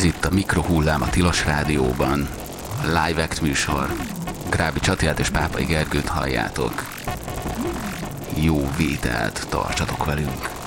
Ez itt a Mikrohullám a Tilos Rádióban. Live Act műsor. Grábi Csatiát és Pápai Gergőt halljátok. Jó vételt, tartsatok velünk!